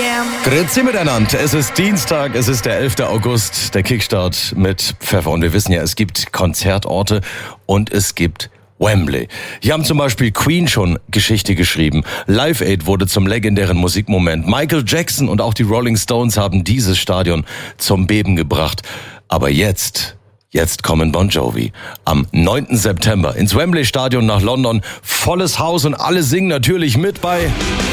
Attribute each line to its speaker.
Speaker 1: Grüezi miteinander. Es ist Dienstag, es ist der 11. August, der Kickstart mit Pfeffer. Und wir wissen ja, es gibt Konzertorte und es gibt Wembley. Hier haben zum Beispiel Queen schon Geschichte geschrieben. Live Aid wurde zum legendären Musikmoment. Michael Jackson und auch die Rolling Stones haben dieses Stadion zum Beben gebracht. Aber jetzt kommen Bon Jovi. Am 9. September ins Wembley Stadion nach London. Volles Haus und alle singen natürlich mit bei